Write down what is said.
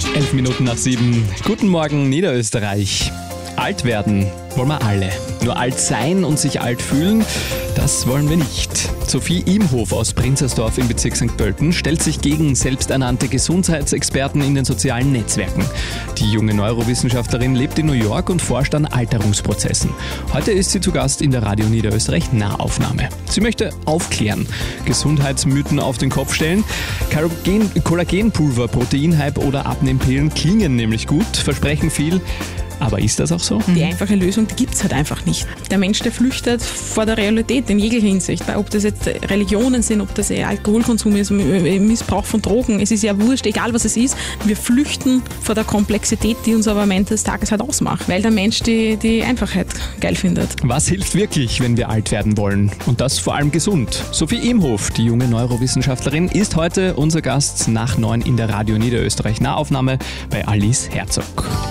7:11. Guten Morgen, Niederösterreich. Alt werden wollen wir alle. Nur alt sein und sich alt fühlen, das wollen wir nicht. Sophie Imhof aus Prinzersdorf im Bezirk St. Pölten stellt sich gegen selbsternannte Gesundheitsexperten in den sozialen Netzwerken. Die junge Neurowissenschaftlerin lebt in New York und forscht an Alterungsprozessen. Heute ist sie zu Gast in der Radio Niederösterreich Nahaufnahme. Sie möchte aufklären, Gesundheitsmythen auf den Kopf stellen. Kollagenpulver, Proteinhype oder Abnehmpillen klingen nämlich gut, versprechen viel. Aber ist das auch so? Die einfache Lösung, die gibt es halt einfach nicht. Der Mensch, der flüchtet vor der Realität in jeglicher Hinsicht. Ob das jetzt Religionen sind, ob das Alkoholkonsum ist, Missbrauch von Drogen, es ist ja wurscht, egal was es ist. Wir flüchten vor der Komplexität, die uns aber am Ende des Tages halt ausmacht, weil der Mensch die Einfachheit geil findet. Was hilft wirklich, wenn wir alt werden wollen? Und das vor allem gesund. Sophie Imhof, die junge Neurowissenschaftlerin, ist heute unser Gast nach 9 in der Radio Niederösterreich Nahaufnahme bei Alice Herzog.